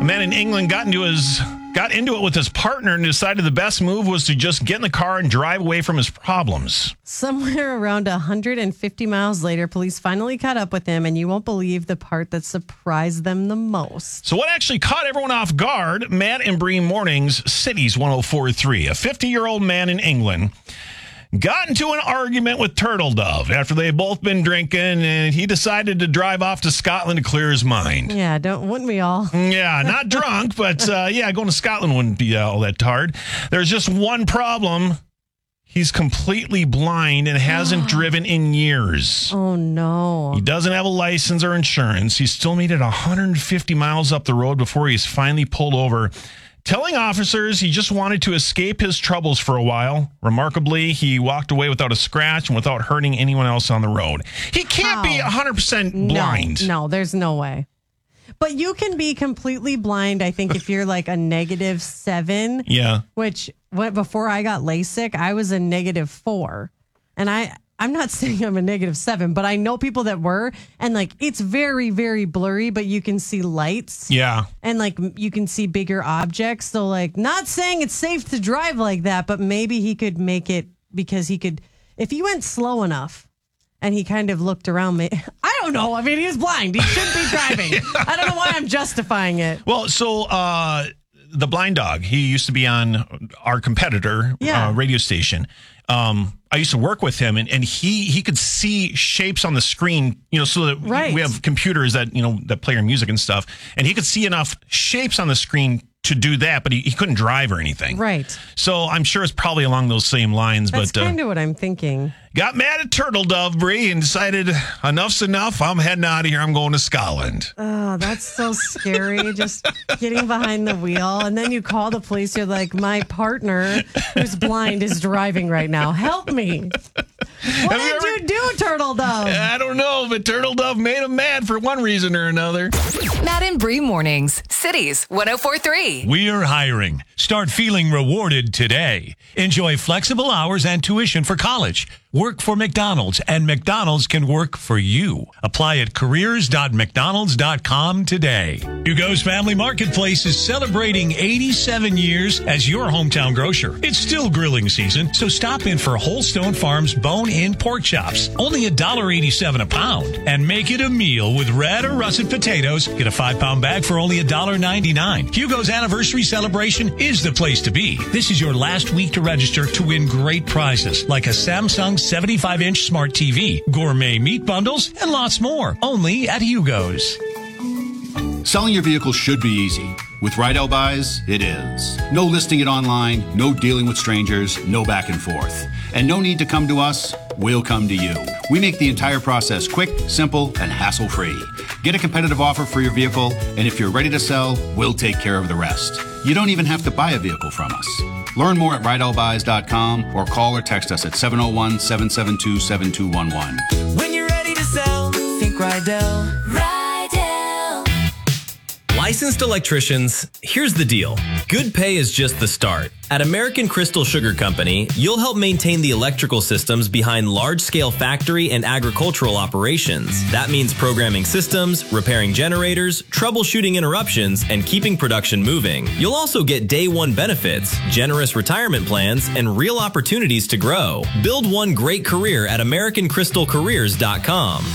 A man in England got into it with his partner and decided the best move was to just get in the car and drive away from his problems. Somewhere around 150 miles later, police finally caught up with him, and you won't believe the part that surprised them the most. So what actually caught everyone off guard? Matt and Bree Mornings, Cities 104.3. A 50-year-old man in England got into an argument with Turtle Dove after they had both been drinking, and he decided to drive off to Scotland to clear his mind. Yeah, wouldn't we all? Yeah, not drunk, but going to Scotland wouldn't be all that hard. There's just one problem. He's completely blind and hasn't driven in years. Oh, no. He doesn't have a license or insurance. He still made it 150 miles up the road before he's finally pulled over, telling officers he just wanted to escape his troubles for a while. Remarkably, he walked away without a scratch and without hurting anyone else on the road. He can't be 100% blind. No, there's no way. But you can be completely blind, I think, if you're like a -7. Yeah. Which, before I got LASIK, I was a -4. And I'm not saying I'm a -7, but I know people that were, and like it's very, very blurry, but you can see lights. Yeah. And like you can see bigger objects. So like, not saying it's safe to drive like that, but maybe he could make it because he could, if he went slow enough and he kind of looked around me. I don't know. I mean, he was blind. He shouldn't be driving. I don't know why I'm justifying it. Well, so the blind dog, he used to be on our competitor radio station. I used to work with him, and he could see shapes on the screen, so that we have computers that, that play our music and stuff, and he could see enough shapes on the screen to do that, but he couldn't drive or anything. Right. So I'm sure it's probably along those same lines. That's kind of what I'm thinking. Got mad at Turtle Dove, Bree, and decided enough's enough. I'm heading out of here. I'm going to Scotland. Oh, that's so scary. Just getting behind the wheel. And then you call the police. You're like, my partner who's blind is driving right now. Help me. What did you do, Turtle Dove? I don't know, but Turtle Dove made him mad for one reason or another. Matt and Bree Mornings, Cities 104.3. We are hiring. Start feeling rewarded today. Enjoy flexible hours and tuition for college. Work for McDonald's, and McDonald's can work for you. Apply at careers.mcdonalds.com today. Hugo's Family Marketplace is celebrating 87 years as your hometown grocer. It's still grilling season, so stop in for Holstone Farms bone-in pork chops. Only $1.87 a pound. And make it a meal with red or russet potatoes. Get a 5-pound bag for only $1.99. Hugo's anniversary celebration is the place to be. This is your last week to register to win great prizes like a Samsung 75-inch smart TV, gourmet meat bundles, and lots more. Only at Hugo's. Selling your vehicle should be easy. With Rydell Buys, it is. No listing it online, no dealing with strangers, no back and forth. And no need to come to us, we'll come to you. We make the entire process quick, simple, and hassle-free. Get a competitive offer for your vehicle, and if you're ready to sell, we'll take care of the rest. You don't even have to buy a vehicle from us. Learn more at RydellBuys.com or call or text us at 701-772-7211. When you're ready to sell, think Rydell. Licensed electricians, here's the deal. Good pay is just the start. At American Crystal Sugar Company, you'll help maintain the electrical systems behind large-scale factory and agricultural operations. That means programming systems, repairing generators, troubleshooting interruptions, and keeping production moving. You'll also get day one benefits, generous retirement plans, and real opportunities to grow. Build one great career at AmericanCrystalCareers.com.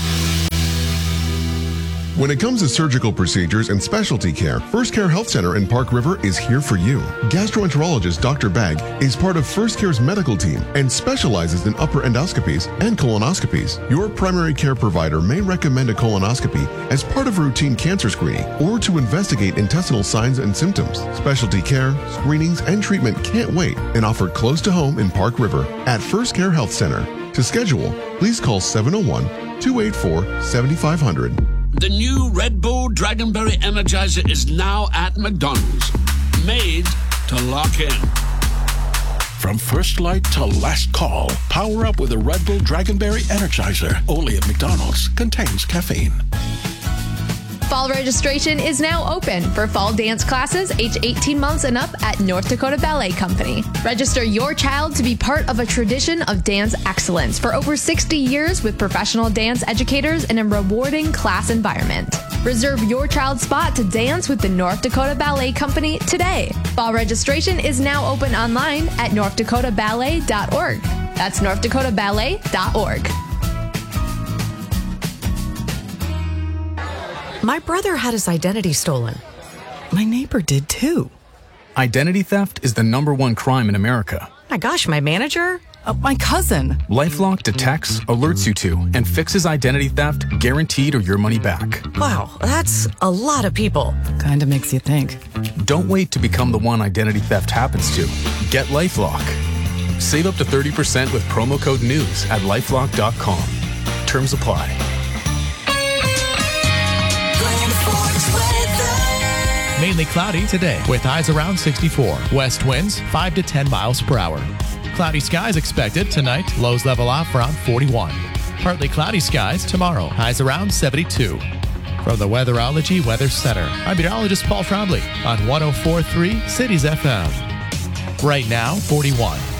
When it comes to surgical procedures and specialty care, First Care Health Center in Park River is here for you. Gastroenterologist Dr. Begg is part of First Care's medical team and specializes in upper endoscopies and colonoscopies. Your primary care provider may recommend a colonoscopy as part of a routine cancer screening or to investigate intestinal signs and symptoms. Specialty care, screenings, and treatment can't wait and offered close to home in Park River at First Care Health Center. To schedule, please call 701-284-7500. The new Red Bull Dragonberry Energizer is now at McDonald's. Made to lock in. From first light to last call, power up with a Red Bull Dragonberry Energizer. Only at McDonald's. Contains caffeine. Fall registration is now open for fall dance classes age 18 months and up at North Dakota Ballet Company. Register your child to be part of a tradition of dance excellence for over 60 years with professional dance educators in a rewarding class environment. Reserve your child's spot to dance with the North Dakota Ballet Company today. Fall registration is now open online at northdakotaballet.org. That's northdakotaballet.org. My brother had his identity stolen. My neighbor did too. Identity theft is the #1 crime in America. My gosh, my manager? My cousin. LifeLock detects, alerts you to, and fixes identity theft guaranteed or your money back. Wow, that's a lot of people. Kinda makes you think. Don't wait to become the one identity theft happens to. Get LifeLock. Save up to 30% with promo code NEWS at lifelock.com. Terms apply. Mainly cloudy today with highs around 64. West winds 5 to 10 miles per hour. Cloudy skies expected tonight. Lows level off around 41. Partly cloudy skies tomorrow. Highs around 72. From the Weatherology Weather Center, I'm meteorologist Paul Trombley on 104.3 Cities FM. Right now, 41.